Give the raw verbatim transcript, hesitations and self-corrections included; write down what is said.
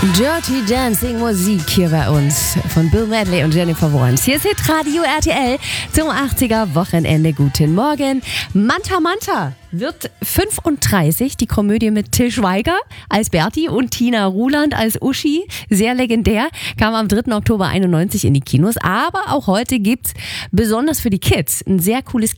Dirty Dancing Musik hier bei uns von Bill Medley und Jennifer Warnes. Hier ist Hitradio R T L zum achtziger Wochenende. Guten Morgen. Manta Manta wird fünfunddreißig. Die Komödie mit Til Schweiger als Berti und Tina Ruland als Uschi. Sehr legendär. Kam am dritten Oktober einundneunzig in die Kinos. Aber auch heute gibt's besonders für die Kids ein sehr cooles